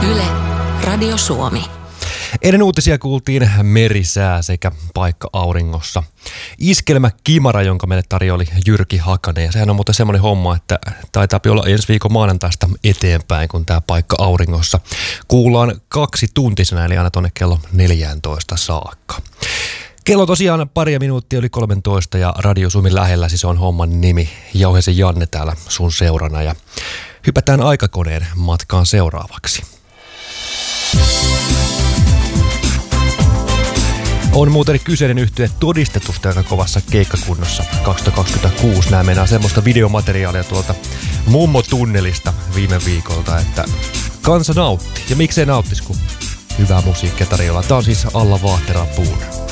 Yle, Radio Suomi. Ennen uutisia kuultiin merisää sekä paikka auringossa. Iskelmä Kimara, jonka meille tarjoili Jyrki Hakanen. Ja sehän on muuten semmoinen homma, että taitaa olla ensi viikon maanantaista eteenpäin, kun tämä paikka auringossa kuullaan 2 tuntisena, eli aina tuonne kello 14 saakka. Kello tosiaan paria minuuttia yli 13 ja Radio Suomi lähellä, siis on homman nimi. Jauhesen Janne täällä sun seurana ja hypätään aikakoneen matkaan seuraavaksi. On muuten kyseinen yhtye todistetusta aika kovassa keikkakunnossa 2026. Nämä meinaa semmoista videomateriaalia tuolta Mummo-tunnelista viime viikolta, että kansa nautti. Ja miksei nauttis, kun hyvää musiikkia tarjolla. Tää on siis Alla Vahtera Puun.